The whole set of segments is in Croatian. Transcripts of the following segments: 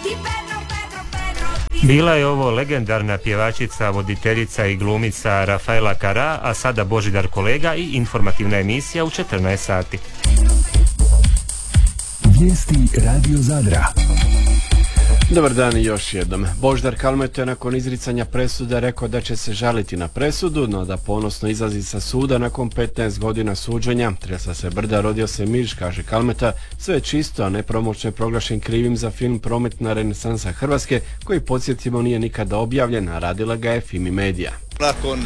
Bila je ovo legendarna pjevačica, voditeljica i glumica Rafaela Carrà, a sada Božidar kolega i informativna emisija u 14 sati. Vijesti Radio Zadra. Dobar dan još jednom. Božidar Kalmeto je nakon izricanja presude rekao da će se žaliti na presudu, no da ponosno izlazi sa suda nakon 15 godina suđenja. Tresla se brda, rodio se miš, kaže Kalmeta. Sve je čisto, a nepravomoćno je proglašen krivim za film Prometna renesansa Hrvatske, koji, podsjetimo, nije nikada objavljen, a radila ga je Fimi Media. Nakon,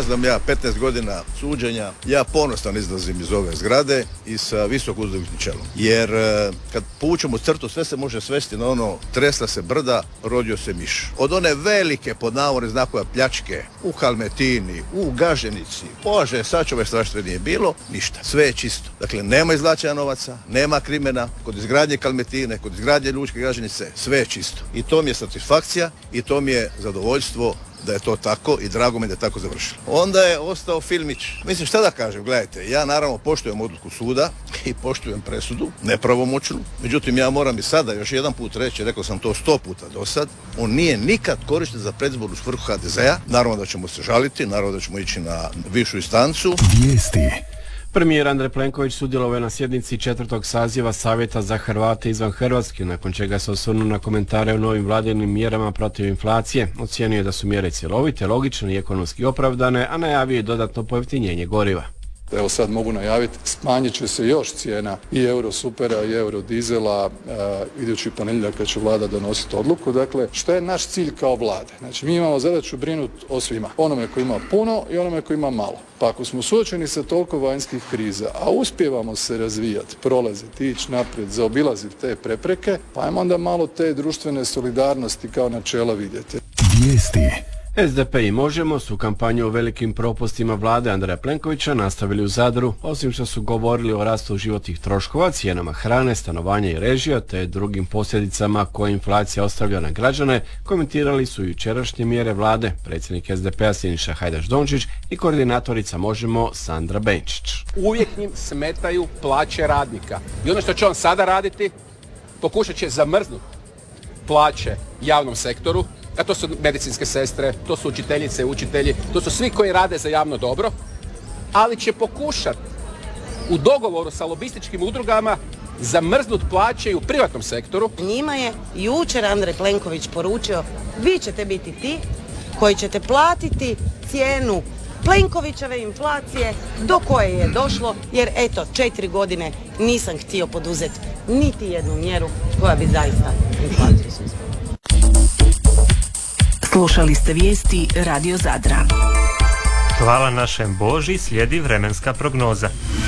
15 godina suđenja, ja ponosno izlazim iz ove zgrade i sa visoko uzdignutim čelom. Jer kad povučemo crtu, sve se može svesti na ono, tresla se brda, rodio se miš. Od one velike, pod navodne znakove, pljačke u Kalmetini, u Gaženici, Bože, sačuvaj strašno nije bilo, ništa. Sve je čisto. Dakle, nema izvlačenja novaca, nema krimena, kod izgradnje Kalmetine, kod izgradnje Lučke Gaženice, sve je čisto. I to mi je satisfakcija i to mi je zadovoljstvo da je to tako i drago mi da je tako završilo. Onda je ostao filmić. Mislim, šta da kažem, gledajte, ja naravno poštujem odluku suda i poštujem presudu, nepravomoćnu. Međutim, ja moram i sada još jedan put reći, rekao sam to 100 puta do sad, on nije nikad korišten za predizbornu svrhu HDZ-a. Naravno da ćemo se žaliti, naravno da ćemo ići na višu instancu. Vijesti. Premijer Andrej Plenković sudjelovao je na sjednici 4. saziva Savjeta za Hrvate izvan Hrvatske, nakon čega se osvrnuo na komentare o novim vladinim mjerama protiv inflacije. Ocijenio je da su mjere cjelovite, logične i ekonomski opravdane, a najavio je dodatno pojeftinjenje goriva. Evo sad mogu najaviti, smanjit će se još cijena i Eurosupera i Eurodizela idući ponedjeljak kad će vlada donositi odluku. Dakle, što je naš cilj kao vlade? Znači, mi imamo zadaću brinuti o svima. Onome koji ima puno i onome koji ima malo. Pa ako smo suočeni sa toliko vanjskih kriza, a uspijevamo se razvijati, prolaziti, ići naprijed, zaobilaziti te prepreke, pa ajmo onda malo te društvene solidarnosti kao načela vidjeti. Vijesti. SDP i Možemo su kampanju o velikim propustima vlade Andreja Plenkovića nastavili u Zadru, osim što su govorili o rastu životnih troškova, cijenama hrane, stanovanja i režija, te drugim posljedicama koje inflacija ostavlja na građane. Komentirali su jučerašnje mjere vlade predsjednik SDP-a Siniša Hajdaš Dončić i koordinatorica Možemo Sandra Benčić. Uvijek njim smetaju plaće radnika. I ono što će on sada raditi, pokušat će zamrznuti plaće javnom sektoru, a to su medicinske sestre, to su učiteljice i učitelji, to su svi koji rade za javno dobro, ali će pokušati u dogovoru sa lobističkim udrugama zamrznuti plaće i u privatnom sektoru. Njima je jučer Andrej Plenković poručio, vi ćete biti ti koji ćete platiti cijenu Plenkovićeve inflacije do koje je došlo, jer eto, 4 godine nisam htio poduzeti niti jednu mjeru koja bi zaista inflaciju suzbila. Slušali ste vijesti Radio Zadra. Hvala našem Boži, slijedi vremenska prognoza.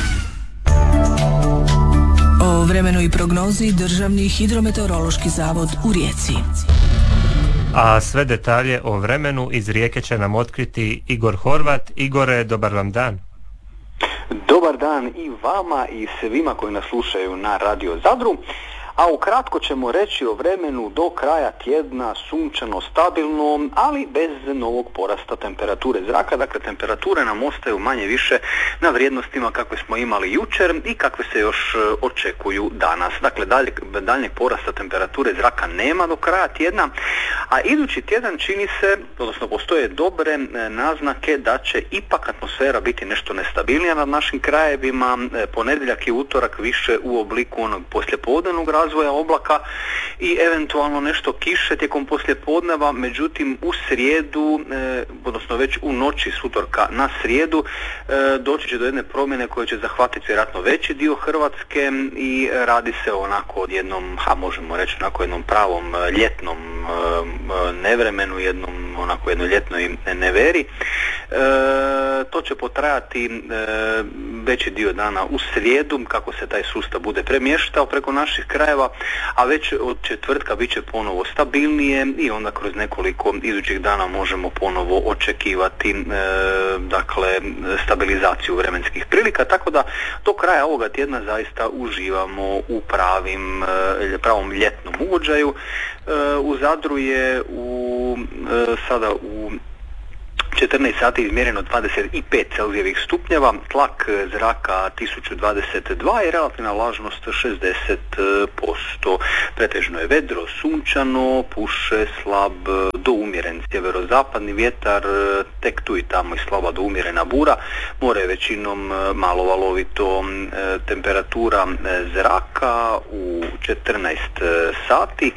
O vremenu i prognozi Državni hidrometeorološki zavod u Rijeci. A sve detalje o vremenu iz Rijeke će nam otkriti Igor Horvat. Igore, dobar vam dan. Dobar dan i vama i svima koji nas slušaju na Radio Zadru. A ukratko ćemo reći o vremenu do kraja tjedna, sunčano, stabilno, ali bez novog porasta temperature zraka. Dakle, temperature nam ostaju manje više na vrijednostima kakve smo imali jučer i kakve se još očekuju danas. Dakle, daljnjeg porasta temperature zraka nema do kraja tjedna, a idući tjedan čini se, odnosno postoje dobre naznake da će ipak atmosfera biti nešto nestabilnija nad našim krajevima. Ponedjeljak i utorak više u obliku onog poslijepodnevnog razvoja oblaka i eventualno nešto kiše tijekom poslijepodneva, međutim u srijedu, odnosno već u noći s utorka na srijedu, doći će do jedne promjene koja će zahvatiti vjerojatno veći dio Hrvatske i radi se onako od jednom, možemo reći onako jednom pravom ljetnom nevremenu, jednoj ljetnoj neveri. To će potrajati veći dio dana u srijedu kako se taj sustav bude premještao preko naših krajeva, a već od četvrtka bit će ponovo stabilnije i onda kroz nekoliko idućih dana možemo ponovo očekivati stabilizaciju vremenskih prilika, tako da do kraja ovoga tjedna zaista uživamo u pravom ljetnom ugođaju. U Zadru je sada u 14 sati izmjereno 25 Celzijevih stupnjeva, tlak zraka 1022 i relativna vlažnost 60%. Pretežno je vedro, sunčano, puše slab do umjeren sjeverozapadni vjetar, tek tu i tamo i slaba do umjerena bura. More je većinom malo valovito. Temperatura zraka u 14 sati.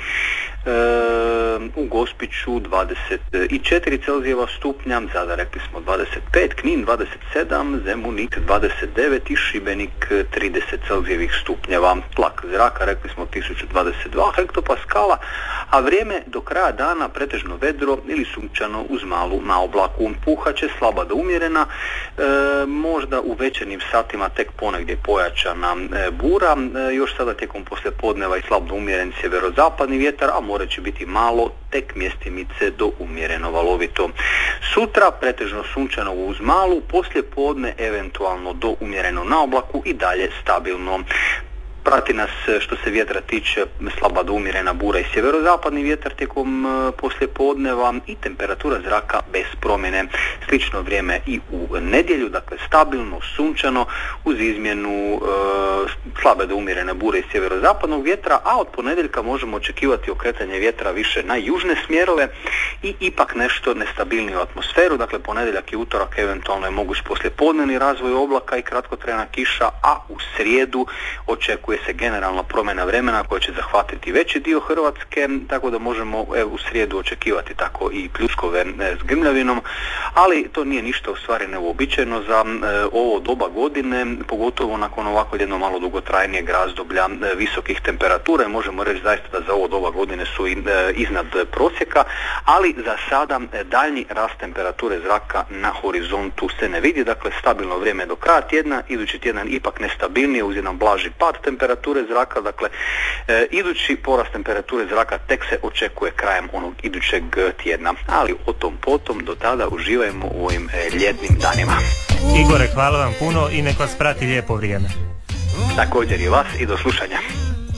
U Gospiću 24 Celzijeva stupnja, Zadar rekli smo 25, Knin 27, Zemunik 29 i Šibenik 30 Celzijevih stupnjeva. Tlak zraka rekli smo 1022 hektopaskala, a vrijeme do kraja dana pretežno vedro ili sunčano uz malu naoblaku. Puhaće slaba do umjerena, možda u večernjim satima tek ponegdje pojačana bura, još sada tijekom poslijepodneva i slab do umjeren sjeverozapadni vjetar, a more će biti malo, tek mjestimice do umjereno valovito. Sutra pretežno sunčano uz malu, poslijepodne eventualno do umjereno na oblaku i dalje stabilno. Prati nas što se vjetra tiče slaba do umjerena bura i sjeverozapadni vjetar tijekom poslijepodneva i temperatura zraka bez promjene. Slično vrijeme i u nedjelju, dakle stabilno, sunčano uz izmjenu slabe do umjerene bure i sjeverozapadnog vjetra, a od ponedjeljka možemo očekivati okretanje vjetra više na južne smjerove i ipak nešto nestabilniju atmosferu. Dakle, ponedjeljak i utorak eventualno je moguć poslijepodnevni razvoj oblaka i kratkotrajna kiša, a u srijedu očekuje se generalna promjena vremena koja će zahvatiti veći dio Hrvatske, tako da možemo u srijedu očekivati tako i pljuskove s grmljavinom, ali to nije ništa u stvari neuobičajeno za ovo doba godine, pogotovo nakon ovako jedno malo dugotrajnijeg razdoblja visokih temperatura i možemo reći zaista da za ovo doba godine su iznad prosjeka, ali za sada daljnji rast temperature zraka na horizontu se ne vidi, dakle stabilno vrijeme do kraja tjedna, idući tjedan ipak nestabilnije uz jedan blaži pad temperature zraka, dakle idući porast temperature zraka tek se očekuje krajem onog idućeg tjedna, ali o tom potom, do tada uživajmo u ovim ljetnim danima. Igore, hvala vam puno i nek vas prati lijepo vrijeme. Također i vas i do slušanja.